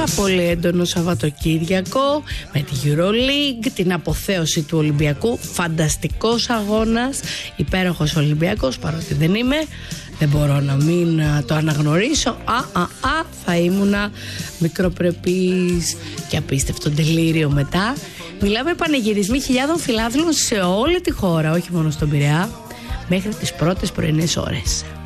πολύ έντονο Σαββατοκύριακο με τη EuroLeague, την αποθέωση του Ολυμπιακού. Φανταστικός αγώνας, υπέροχος Ολυμπιακός, παρότι δεν είμαι. Δεν μπορώ να μην το αναγνωρίσω. Θα ήμουνα μικροπρεπής και απίστευτο τελείριο μετά. Μιλάμε πανηγυρισμοί χιλιάδων φιλάθλων σε όλη τη χώρα, όχι μόνο στον Πειραιά, μέχρι τις πρώτες πρωινές ώρες.